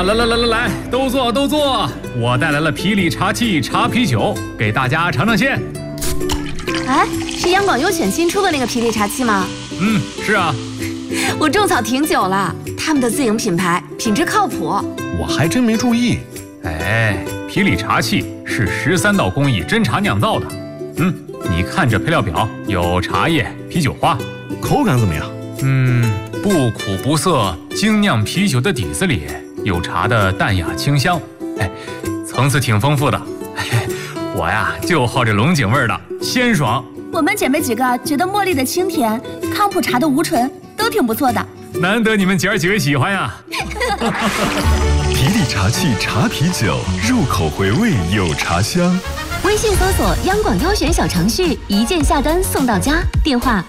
啊，来，都坐都坐！我带来了霹雳茶器茶啤酒，给大家尝尝鲜。 哎，是央广优选新出的那个霹雳茶器吗？ 是啊。 我种草挺久了，他们的自营品牌，品质靠谱。 我还真没注意。 哎，霹雳茶器是13道工艺真茶酿造的。你看这配料表，有茶叶、啤酒花， 口感怎么样？ 不苦不涩，精酿啤酒的底子里有茶的淡雅清香，层次挺丰富的。我呀就好这龙井味的，鲜爽。 我们姐妹几个觉得茉莉的清甜，康普茶的无醇都挺不错的。 难得你们姐儿几位喜欢呀！ 霹雳茶器茶啤酒，入口回味有茶香。 微信搜索央广优选小程序，一键下单送到家。电话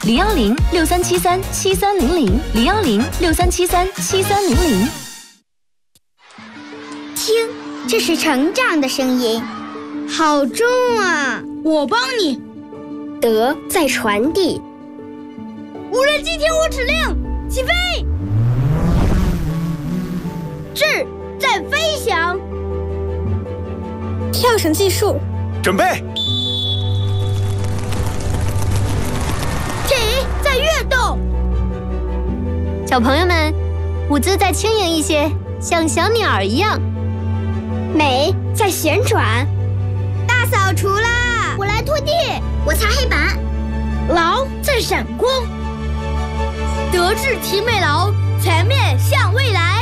010-6373-7300，010-6373-7300。 听，这是成长的声音，好重啊！ 我帮你。 德在传递。 无人机听我指令，起飞！智在飞翔。 跳绳计数。 准备。 体在跃动。 小朋友们，舞姿再轻盈一些，像小鸟一样。 美在旋转。大扫除啦！ 我来拖地， 我擦黑板。 劳在闪光。德智体美劳，全面向未来。